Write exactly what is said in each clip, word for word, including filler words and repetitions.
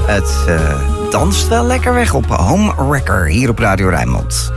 Het uh, danst wel lekker weg op Home Wrecker hier op Radio Rijnmond.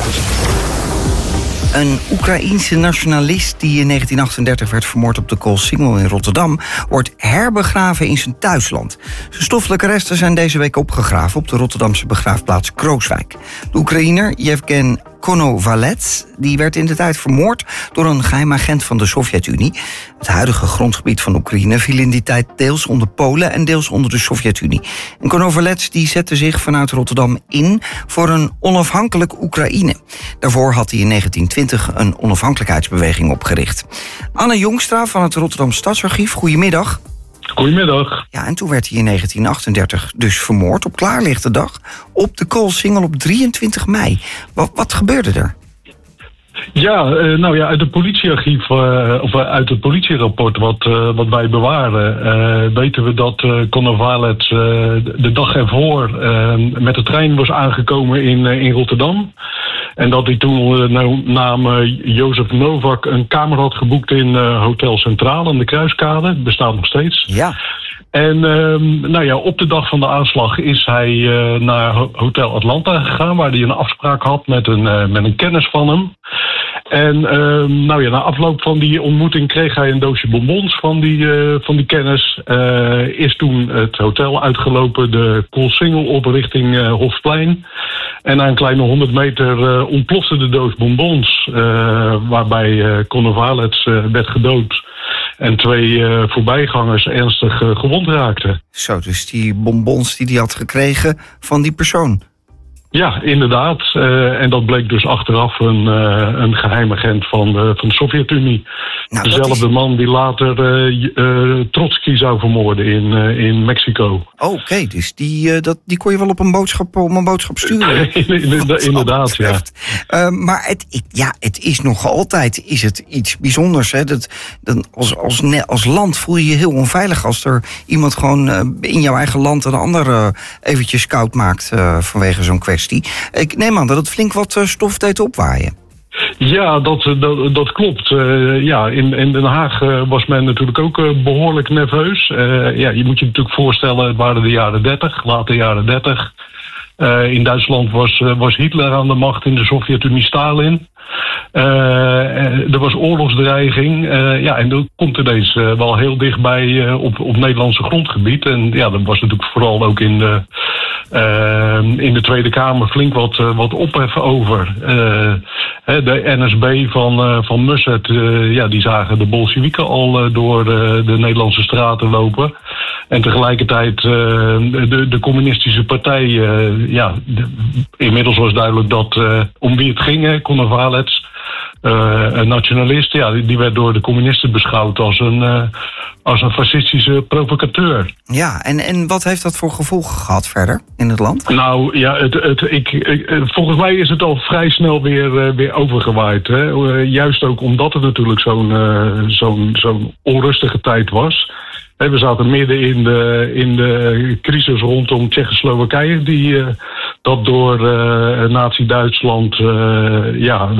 Een Oekraïense nationalist die in negentien achtendertig werd vermoord op de Koolsingel in Rotterdam wordt herbegraven in zijn thuisland. Zijn stoffelijke resten zijn deze week opgegraven op de Rotterdamse begraafplaats Krooswijk. De Oekraïner Yevgen Konovalets die werd in de tijd vermoord door een geheim agent van de Sovjet-Unie. Het huidige grondgebied van Oekraïne viel in die tijd deels onder Polen en deels onder de Sovjet-Unie. En Konovalets die zette zich vanuit Rotterdam in voor een onafhankelijk Oekraïne. Daarvoor had hij in negentien twintig een onafhankelijkheidsbeweging opgericht. Anne Jongstra van het Rotterdam Stadsarchief, goedemiddag. Goedemiddag. Ja, en toen werd hij in negentien achtendertig dus vermoord op klaarlichte dag op de Koolsingel op drieëntwintig mei. Wat, wat gebeurde er? Ja, uh, nou ja, uit het politiearchief, uh, of uit het politierapport wat, uh, wat wij bewaren, uh, weten we dat uh, Konovalets uh, de dag ervoor uh, met de trein was aangekomen in, uh, in Rotterdam. En dat hij toen onder de naam uh, Jozef Novak een kamer had geboekt in uh, Hotel Centraal aan de Kruiskade. Het bestaat nog steeds. Ja. En uh, nou ja, op de dag van de aanslag is hij uh, naar Hotel Atlanta gegaan, waar hij een afspraak had met een, uh, met een kennis van hem. En uh, nou ja, na afloop van die ontmoeting kreeg hij een doosje bonbons van die, uh, van die kennis. Uh, is toen het hotel uitgelopen, de Koolsingel op richting uh, Hofplein. En na een kleine honderd meter uh, ontplofte de doos bonbons, uh, waarbij uh, Konovalets uh, werd gedood. En twee uh, voorbijgangers ernstig uh, gewond raakten. Zo, dus die bonbons die hij had gekregen van die persoon. Ja, inderdaad. Uh, en dat bleek dus achteraf een, uh, een geheim agent van de, van de Sovjet-Unie. Nou, Dezelfde is... man die later uh, uh, Trotsky zou vermoorden in, uh, in Mexico. Oh, oké, okay. Dus die, uh, dat, die kon je wel op een boodschap, op een boodschap sturen. Inderdaad, ja. Uh, maar het, ik, ja, het is nog altijd is het iets bijzonders. Hè? Dat, dat als, als, als land voel je je heel onveilig als er iemand gewoon uh, in jouw eigen land een ander uh, eventjes koud maakt uh, vanwege zo'n kwestie. Ik neem aan dat het flink wat stof deed opwaaien. Ja, dat, dat, dat klopt. Uh, ja, in, in Den Haag uh, was men natuurlijk ook uh, behoorlijk nerveus. Uh, ja, je moet je natuurlijk voorstellen, het waren de jaren dertig, late jaren dertig. Uh, in Duitsland was, uh, was Hitler aan de macht, in de Sovjet-Unie Stalin. Uh, er was oorlogsdreiging. Uh, ja, en dan komt ineens uh, wel heel dichtbij uh, op, op Nederlandse grondgebied. En ja, dat was natuurlijk vooral ook in de, uh, in de Tweede Kamer flink wat, uh, wat ophef over. Uh, de N S B van, uh, van Mussert, uh, ja, die zagen de Bolsjewieken al uh, door uh, de Nederlandse straten lopen. En tegelijkertijd uh, de, de communistische partij, uh, ja, de, inmiddels was duidelijk dat uh, om wie het ging, Konovalets, uh, een nationalist, ja, die, die werd door de communisten beschouwd als een, uh, als een fascistische provocateur. Ja, en, en wat heeft dat voor gevolgen gehad verder in het land? Nou ja, het, het, ik, ik, volgens mij is het al vrij snel weer, uh, weer overgewaaid. Hè? Uh, juist ook omdat het natuurlijk zo'n, uh, zo'n, zo'n onrustige tijd was. We zaten midden in de, in de crisis rondom Tsjechoslowakije, die uh, dat door uh, Nazi-Duitsland uh, ja,